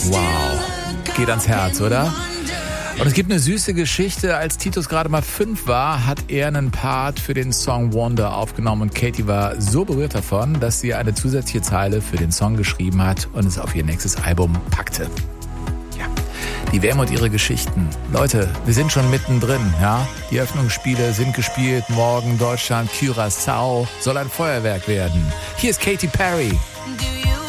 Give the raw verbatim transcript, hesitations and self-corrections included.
Wow, geht ans Herz, oder? Und es gibt eine süße Geschichte. Als Titus gerade mal fünf war, hat er einen Part für den Song Wonder aufgenommen und Katie war so berührt davon, dass sie eine zusätzliche Zeile für den Song geschrieben hat und es auf ihr nächstes Album packte. Ja, die W M und ihre Geschichten. Leute, wir sind schon mittendrin, ja? Die Eröffnungsspiele sind gespielt. Morgen Deutschland, Curaçao soll ein Feuerwerk werden. Hier ist Katy Perry.